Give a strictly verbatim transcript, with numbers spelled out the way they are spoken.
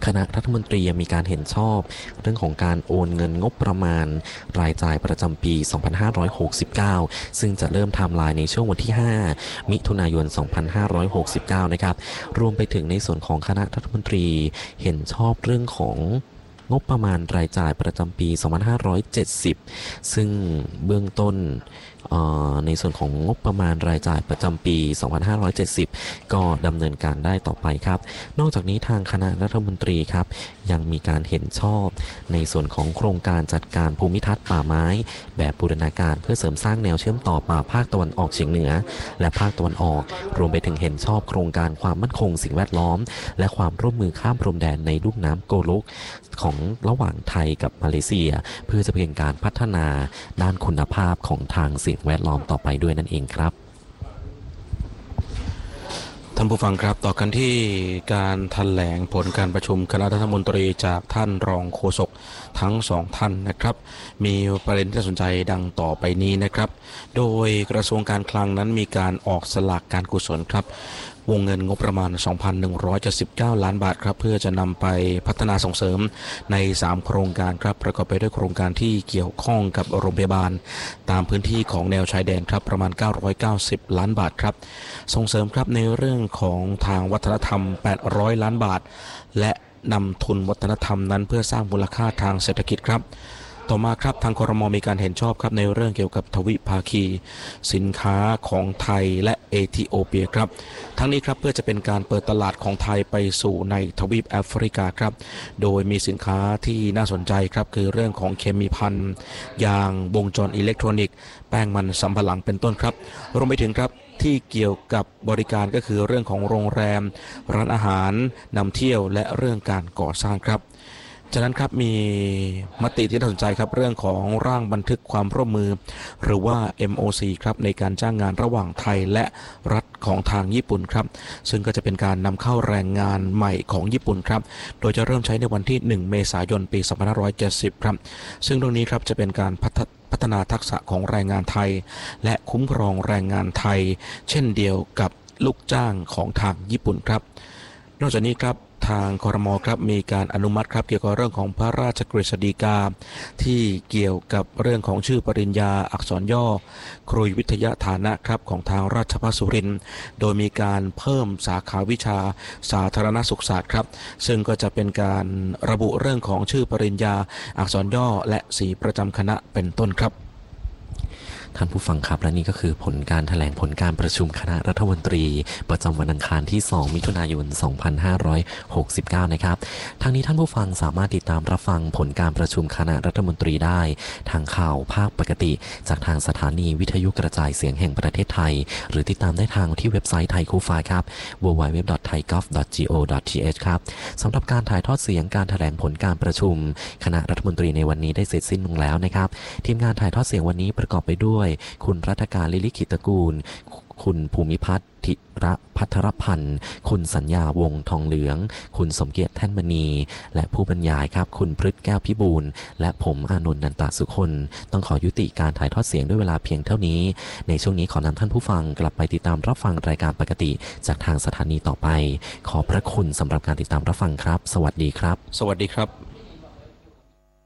คณะรัฐมนตรียังมีการเห็นชอบเรื่องของการโอนเงินงบประมาณรายจ่ายประจำปี สองพันห้าร้อยหกสิบเก้า ซึ่งจะเริ่มไทม์ไลน์ในช่วงวันที่ ห้า มิถุนายน สองพันห้าร้อยหกสิบเก้า นะครับรวมไปถึงในส่วนของคณะรัฐมนตรีเห็นชอบเรื่องของงบประมาณรายจ่ายประจำปี สองพันห้าร้อยเจ็ดสิบ ซึ่งเบื้องต้นในส่วนของงบประมาณรายจ่ายประจำปี สองพันห้าร้อยเจ็ดสิบ ก็ดำเนินการได้ต่อไปครับนอกจากนี้ทางคณะรัฐมนตรีครับยังมีการเห็นชอบในส่วนของโครงการจัดการภูมิทัศน์ป่าไม้แบบบูรณาการเพื่อเสริมสร้างแนวเชื่อมต่อป่าภาคตะวันออกเฉียงเหนือและภาคตะวันออกรวมไปถึงเห็นชอบโครงการความมั่นคงสิ่งแวดล้อมและความร่วมมือข้ามพรมแดนในลุ่มน้ำโกลกของระหว่างไทยกับมาเลเซียเพื่อจะเป็นการพัฒนาด้านคุณภาพของทางสิ่งแวดล้อมต่อไปด้วยนั่นเองครับท่านผู้ฟังครับต่อกันที่การแถลงผลการประชุมคณะรัฐมนตรีจากท่านรองโฆษกทั้งสองท่านนะครับมีประเด็นที่น่าสนใจดังต่อไปนี้นะครับโดยกระทรวงการคลังนั้นมีการออกสลากการกุศลครับวงเงินงบประมาณ สองพันหนึ่งร้อยเจ็ดสิบเก้า ล้านบาทครับเพื่อจะนำไปพัฒนาส่งเสริมในสามโครงการครับประกอบไปด้วยโครงการที่เกี่ยวข้องกับโรงพยาบาลตามพื้นที่ของแนวชายแดนครับประมาณเก้าร้อยเก้าสิบล้านบาทครับส่งเสริมครับในเรื่องของทางวัฒนธรรมแปดร้อยล้านบาทและนำทุนวัฒนธรรมนั้นเพื่อสร้างมูลค่าทางเศรษฐกิจครับต่อมาครับทางครม.มีการเห็นชอบครับในเรื่องเกี่ยวกับทวิภาคีสินค้าของไทยและเอธิโอเปียครับทั้งนี้ครับเพื่อจะเป็นการเปิดตลาดของไทยไปสู่ในทวีปแอฟริกาครับโดยมีสินค้าที่น่าสนใจครับคือเรื่องของเคมีภัณฑ์ยางวงจรอิเล็กทรอนิกส์แป้งมันสำปะหลังเป็นต้นครับรวมไปถึงครับที่เกี่ยวกับบริการก็คือเรื่องของโรงแรมร้านอาหารนำเที่ยวและเรื่องการก่อสร้างครับจากนั้นครับมีมติที่น่าสนใจครับเรื่องของร่างบันทึกความร่วมมือหรือว่า เอ็ม โอ ซี ครับในการจ้างงานระหว่างไทยและรัฐของทางญี่ปุ่นครับซึ่งก็จะเป็นการนำเข้าแรงงานใหม่ของญี่ปุ่นครับโดยจะเริ่มใช้ในวันที่หนึ่งเมษายนปีสองพันห้าร้อยเจ็ดสิบครับซึ่งตรงนี้ครับจะเป็นการพัฒพัฒนาทักษะของแรงงานไทยและคุ้มครองแรงงานไทยเช่นเดียวกับลูกจ้างของทางญี่ปุ่นครับนอกจากนี้ครับทางครม.ครับมีการอนุมัติครับเกี่ยวกับเรื่องของพระราชกฤษฎีกาที่เกี่ยวกับเรื่องของชื่อปริญญาอักษรย่อครุยวิทยาฐานะครับของทางราชภัฏสุรินทร์โดยมีการเพิ่มสาขาวิชาสาธารณสุขศาสตร์ครับซึ่งก็จะเป็นการระบุเรื่องของชื่อปริญญาอักษรย่อและสีประจำคณะเป็นต้นครับท่านผู้ฟังครับและนี่ก็คือผลการแถลงผลการประชุมคณะรัฐมนตรีประจำวันอังคารที่สองมิถุนายนสองพันห้าร้อยหกสิบเก้านะครับทางนี้ท่านผู้ฟังสามารถติดตามรับฟังผลการประชุมคณะรัฐมนตรีได้ทางข่าวภาคปกติจากทางสถานีวิทยุกระจายเสียงแห่งประเทศไทยหรือติดตามได้ทางที่เว็บไซต์ไทยคู่ฟ้าครับ ดับเบิลยู ดับเบิลยู ดับเบิลยู ดอท ไทย จี โอ วี ดอท จี โอ ดอท ที เอช ครับสำหรับการถ่ายทอดเสียงการแถลงผลการประชุมคณะรัฐมนตรีในวันนี้ได้เสร็จสิ้นลงแล้วนะครับทีมงานถ่ายทอดเสียงวันนี้ประกอบไปด้วยคุณรัฐการลิลิขิตกูลคุณภูมิพัฒน์ธิระพัทรพันธ์คุณสัญญาวงทองเหลืองคุณสมเกียรติแท่นมณีและผู้บรรยายครับคุณพฤทธิ์แก้วพิบูลและผมอานนท์นันตสุคนต้องขอยุติการถ่ายทอดเสียงด้วยเวลาเพียงเท่านี้ในช่วงนี้ขอนำท่านผู้ฟังกลับไปติดตามรับฟังรายการปกติจากทางสถานีต่อไปขอพระคุณสำหรับการติดตามรับฟังครับสวัสดีครับสวัสดีครับ